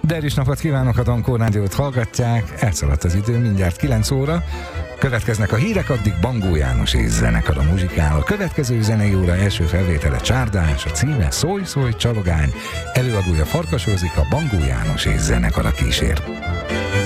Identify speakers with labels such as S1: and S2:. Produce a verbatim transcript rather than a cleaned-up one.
S1: Derűs napot kívánok, a Dankó Rádiót hallgatják, elszaladt az idő, mindjárt kilenc óra. Következnek a hírek, addig Bangó János és zenekar a muzsikál. A következő zenei óra első felvétele Csárdás, a címe Szólj, szólj, csalogány, előadója Farkas Rózika, Bangó János és zenekar a kísér.